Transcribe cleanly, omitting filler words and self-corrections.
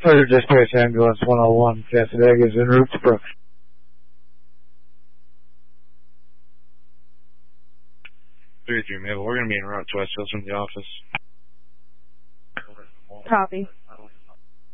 Further dispatch ambulance 101, Cassadaga is en route to Brooks. 3-3 Mabel, we're going to be en route to West Hills from the office. Copy.